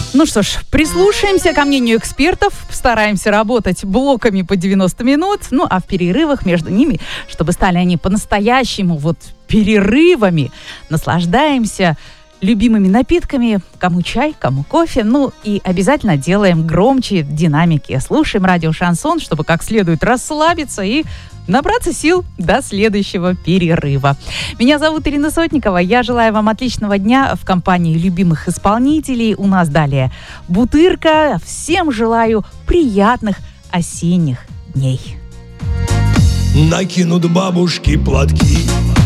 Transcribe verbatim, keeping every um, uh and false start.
Ну что ж, прислушаемся ко мнению экспертов, стараемся работать блоками по девяносто минут, ну а в перерывах между ними, чтобы стали они по-настоящему вот перерывами, наслаждаемся любимыми напитками, кому чай, кому кофе, ну и обязательно делаем громче динамики, слушаем радио Шансон, чтобы как следует расслабиться и набраться сил до следующего перерыва. Меня зовут Ирина Сотникова. Я желаю вам отличного дня в компании любимых исполнителей. У нас далее Бутырка. Всем желаю приятных осенних дней. Накинут бабушки платки,